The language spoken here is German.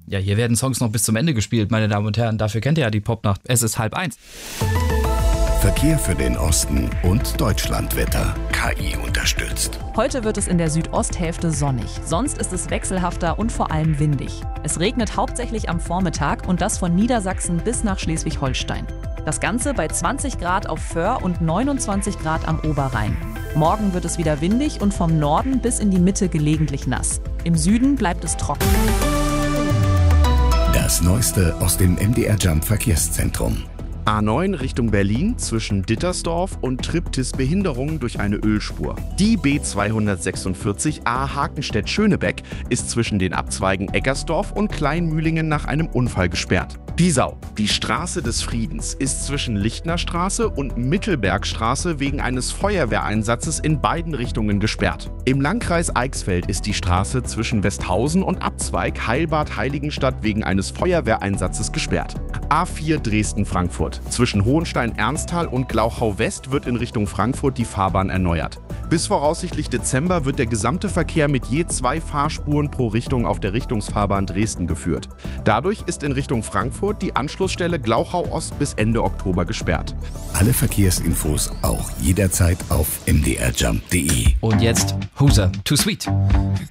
Ja, hier werden Songs noch bis zum Ende gespielt, meine Damen und Herren. Dafür kennt ihr ja die Popnacht. Es ist 12:30. Verkehr für den Osten und Deutschlandwetter. KI unterstützt. Heute wird es in der Südosthälfte sonnig. Sonst ist es wechselhafter und vor allem windig. Es regnet hauptsächlich am Vormittag und das von Niedersachsen bis nach Schleswig-Holstein. Das Ganze bei 20 Grad auf Föhr und 29 Grad am Oberrhein. Morgen wird es wieder windig und vom Norden bis in die Mitte gelegentlich nass. Im Süden bleibt es trocken. Das Neueste aus dem MDR Jump Verkehrszentrum. A9 Richtung Berlin zwischen Dittersdorf und Triptis-Behinderung durch eine Ölspur. Die B246 A Hakenstedt-Schönebeck ist zwischen den Abzweigen Eggersdorf und Kleinmühlingen nach einem Unfall gesperrt. Piesau. Die Straße des Friedens ist zwischen Lichtnerstraße und Mittelbergstraße wegen eines Feuerwehreinsatzes in beiden Richtungen gesperrt. Im Landkreis Eichsfeld ist die Straße zwischen Westhausen und Abzweig Heilbad-Heiligenstadt wegen eines Feuerwehreinsatzes gesperrt. A4 Dresden-Frankfurt. Zwischen Hohenstein-Ernsthal und Glauchau-West wird in Richtung Frankfurt die Fahrbahn erneuert. Bis voraussichtlich Dezember wird der gesamte Verkehr mit je 2 Fahrspuren pro Richtung auf der Richtungsfahrbahn Dresden geführt. Dadurch ist in Richtung Frankfurt die Anschlussstelle Glauchau-Ost bis Ende Oktober gesperrt. Alle Verkehrsinfos auch jederzeit auf mdrjump.de. Und jetzt Huser, Too Sweet.